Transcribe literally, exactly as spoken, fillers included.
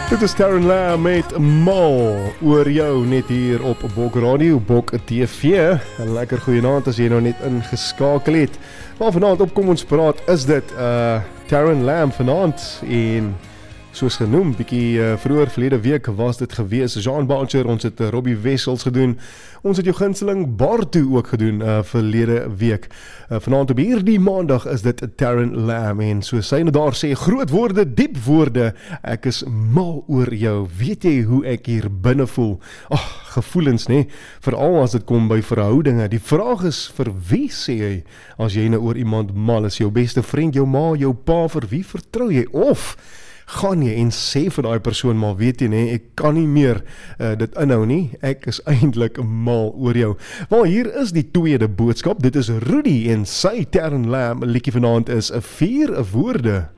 Dit is Taryn Lam met Mal oor jou net hier op Bok Radio, Bok T V. En lekker goeienaand as jy nou net ingeskakel het. Maar vanaand op Kom Ons Praat is dit uh, Taryn Lam vanaand en soos genoem, bietjie uh, vroeër verlede week was dit gewees, Jean Barcher, ons het uh, Robbie Wessels gedoen, ons het jou gunsteling Bartu ook gedoen uh, verlede week. Uh, vanaand op hierdie maandag is dit Taryn Lam en soos sy nou daar sê, groot woorde, diep woorde, ek is mal oor jou, weet jy hoe ek hier binne voel? Ag, gevoelens nee, veral as dit kom by verhoudinge, die vraag is, vir wie sê jy, as jy nou oor iemand mal is, jou beste vriend, jou ma, jou pa, vir wie vertrou jy, of gaan jy en sê vir daai persoon, maar weet jy nie, ek kan nie meer uh, dit inhou nie, ek is eintlik mal oor jou. Wel, hier is die tweede boodskap, dit is Rudy en sy Taryn Lam liedjie vanaand is vier woorde.